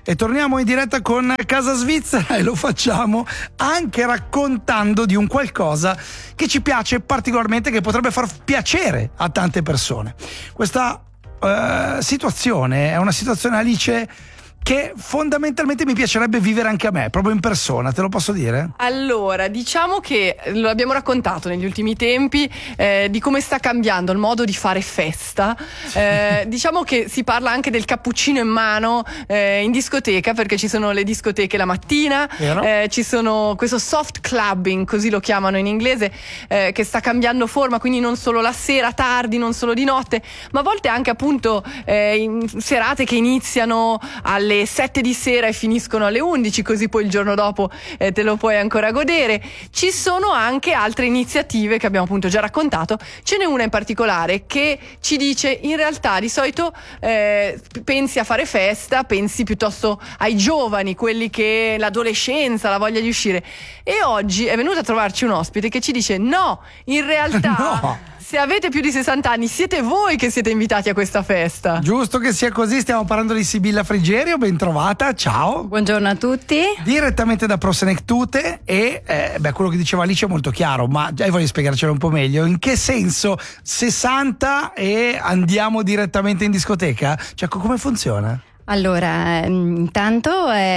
E torniamo in diretta con Casa Svizzera e lo facciamo anche raccontando di un qualcosa che ci piace particolarmente, che potrebbe far piacere a tante persone. Questa situazione è una situazione, Alice, che fondamentalmente mi piacerebbe vivere anche a me, proprio in persona, te lo posso dire? Allora, diciamo che lo abbiamo raccontato negli ultimi tempi di come sta cambiando il modo di fare festa. Diciamo che si parla anche del cappuccino in mano in discoteca, perché ci sono le discoteche la mattina, ci sono questo soft clubbing, così lo chiamano in inglese, che sta cambiando forma, quindi non solo la sera tardi, non solo di notte, ma a volte anche appunto in serate che iniziano alle 7 di sera e finiscono alle 11, così poi il giorno dopo te lo puoi ancora godere. Ci sono anche altre iniziative che abbiamo appunto già raccontato. Ce n'è una in particolare che ci dice: in realtà di solito pensi a fare festa, pensi piuttosto ai giovani, quelli che l'adolescenza, la voglia di uscire, e oggi è venuta a trovarci un ospite che ci dice: no, in realtà no. Se avete più di 60 anni siete voi che siete invitati a questa festa. Giusto che sia così, stiamo parlando di Sibilla Frigerio, ben trovata, ciao. Buongiorno a tutti. Direttamente da Prosenectute e quello che diceva Alice è molto chiaro, ma già voglio spiegarcelo un po' meglio. In che senso 60 e andiamo direttamente in discoteca? Cioè, come funziona? Allora, intanto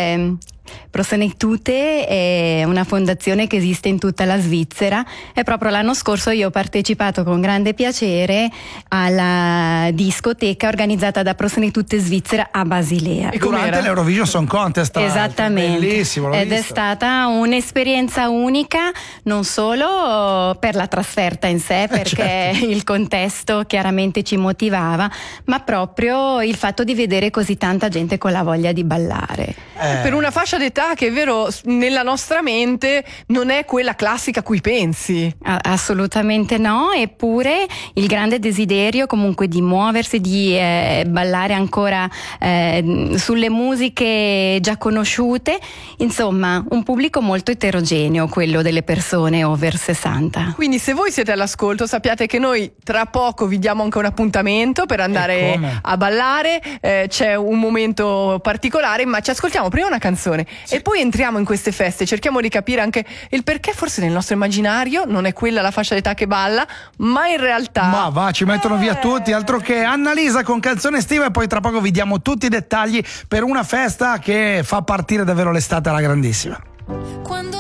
Prosenectute è una fondazione che esiste in tutta la Svizzera e proprio l'anno scorso io ho partecipato con grande piacere alla discoteca organizzata da Prosenectute Svizzera a Basilea. E durante l'Eurovision Song Contest. Esattamente. Bellissimo, ed è stata un'esperienza unica, non solo per la trasferta in sé, perché il contesto chiaramente ci motivava, ma proprio il fatto di vedere così tanta gente con la voglia di ballare. Per una fascia d'età che è vero nella nostra mente non è quella classica a cui pensi. Assolutamente no, eppure il grande desiderio comunque di muoversi, di ballare ancora sulle musiche già conosciute, insomma un pubblico molto eterogeneo, quello delle persone over 60. Quindi se voi siete all'ascolto sappiate che noi tra poco vi diamo anche un appuntamento per andare a ballare, c'è un momento particolare, ma ci ascoltiamo prima una canzone e poi entriamo in queste feste, cerchiamo di capire anche il perché forse nel nostro immaginario non è quella la fascia d'età che balla, ma in realtà ci mettono via tutti, altro che Annalisa con Canzone estiva, e poi tra poco vi diamo tutti i dettagli per una festa che fa partire davvero l'estate alla grandissima.